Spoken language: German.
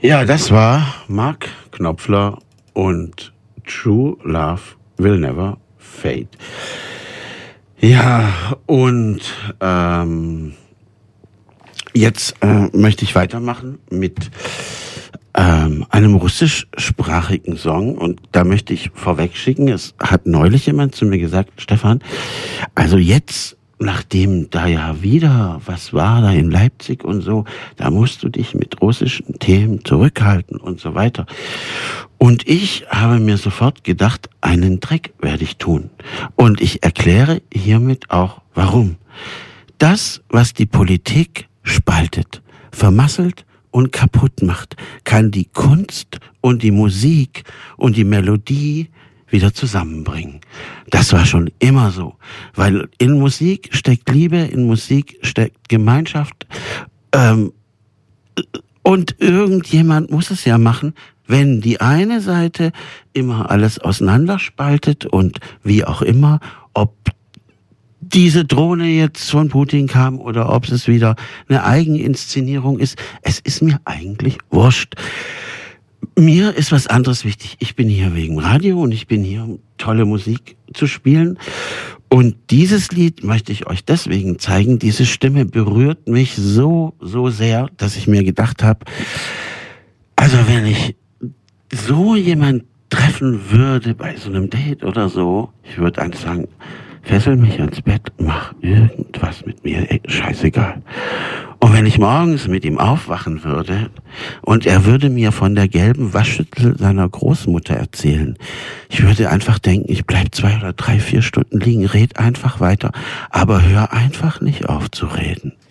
Ja, das war Mark Knopfler und True Love Will Never Fade. Ja, und jetzt möchte ich weitermachen mit einem russischsprachigen Song, und da möchte ich vorweg schicken, es hat neulich jemand zu mir gesagt, Stefan, also jetzt, nachdem da ja wieder was war da in Leipzig und so, da musst du dich mit russischen Themen zurückhalten und so weiter. Und ich habe mir sofort gedacht, einen Dreck werde ich tun. Und ich erkläre hiermit auch, warum. Das, was die Politik spaltet, vermasselt und kaputt macht, kann die Kunst und die Musik und die Melodie wieder zusammenbringen. Das war schon immer so, weil in Musik steckt Liebe, in Musik steckt Gemeinschaft, und irgendjemand muss es ja machen, wenn die eine Seite immer alles auseinanderspaltet und wie auch immer, ob diese Drohne jetzt von Putin kam oder ob es wieder eine Eigeninszenierung ist, es ist mir eigentlich wurscht. Mir ist was anderes wichtig. Ich bin hier wegen Radio und ich bin hier, um tolle Musik zu spielen. Und dieses Lied möchte ich euch deswegen zeigen. Diese Stimme berührt mich so sehr, dass ich mir gedacht habe, also wenn ich so jemand treffen würde bei so einem Date oder so, ich würde einfach sagen, fessel mich ans Bett, mach irgendwas mit mir, scheißegal. Und wenn ich morgens mit ihm aufwachen würde und er würde mir von der gelben Waschschüssel seiner Großmutter erzählen, ich würde einfach denken, ich bleib 2 oder 3, 4 Stunden liegen, red einfach weiter, aber hör einfach nicht auf zu reden.